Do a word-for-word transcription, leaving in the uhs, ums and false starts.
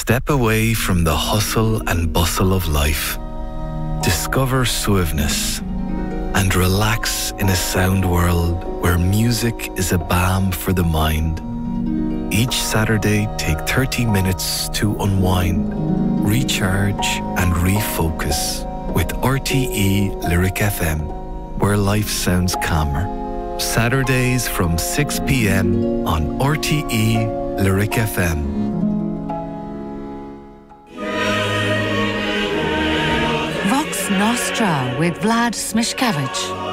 Step away from the hustle and bustle of life. Discover suaveness and relax in a sound world where music is a balm for the mind. Each Saturday, take thirty minutes to unwind, recharge and refocus with R T E Lyric F M, where life sounds calmer. Saturdays from six p m on R T E Lyric F M. Vox Nostra with Vlad Smishkevich.